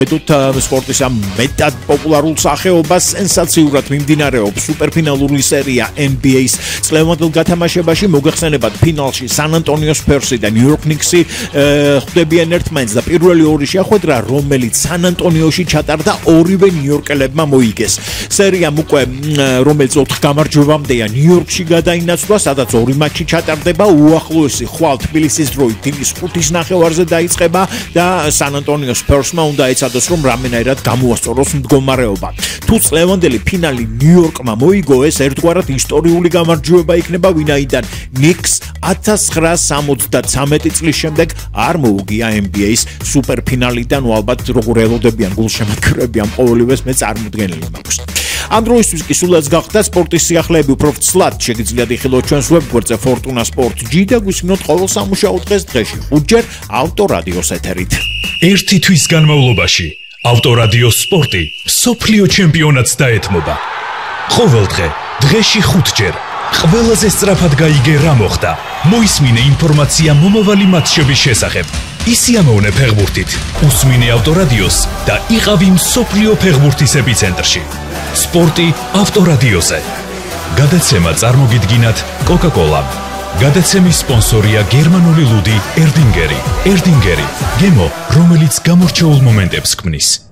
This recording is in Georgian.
სპორტის ამ მეტად პოპულარულ სახეობას სენსაციურად მიმდინარეობს სუპერფინალური სერია NBA-ს წლევანდელ გათამაშებაში მოგეხსენებათ ფინალში სან ანტონიო სპერსი და ნიუ-იორკ ნიქსი ხვდებიან ერთმანეთს და პირველი ორი შეხვედრა რომელიც სან ანტონიოში ჩატარდა ორივე ნიუ-იორკელებმა მოიგეს სერიამ უკვე რომელიც 4 გამარჯვებამდეა ნიუ-იორკში გადაინაცვლა სადაც ორი მატჩი ჩატარდება უახლოესი ხვალ თბილისის დროით დილის 5-ის ნახევარზე დაიწყება და სან ანტონიო სპერსმა უნდა ეცადოს რომ რამენაირად გამოასწოროს მდგომარეობა. თუ წლევანდელი ფინალი ნიუ-იორკმა მოიგო, ეს ერთგვარად ისტორიული გამარჯვება იქნება, ვინაიდან ნიქსს 1973 წლის შემდეგ არ მოუგია NBA-ს სუპერფინალიდან, ალბათ როგორ ელოდებიან გულშემატკივრები ამ ყოველივეს მე წარმოდგენილი მაქვს. ამ დროისთვის კი სულაც გახდა სპორტის სიახლეები უფრო ცლად შეგიძლიათ იხილოთ ჩვენს ვებგვერდზე Fortuna Sport G და გვისმინოთ ყოველ სამუშაო დღეს დღეში 5-ჯერ ავტორადიოს ეთერით. ერთი თვის განმავლობაში ავტორადიო სპორტი მსოფლიო ჩემპიონატს დაეთმობა. ყოველდღე დღეში 5-ჯერ ყველაზე სწრაფად გაიგე რა მოხდა. მოისმინე ინფორმაცია მომავალი მატჩების შესახებ. ისიამოვნე ფეხბურთით, უსმინე ავტორადიოს და იყავი მსოფლიო ფეხბურთის ეპიცენტრში. სპორტი ავტორადიოზე. გადაცემა წარმოგიდგინათ Coca-Cola. გადაცემის სპონსორია გერმანული ლუდი ერდინგერი. ერდინგერი, გემო, რომელიც გამორჩეულ მომენტებს ქმნის.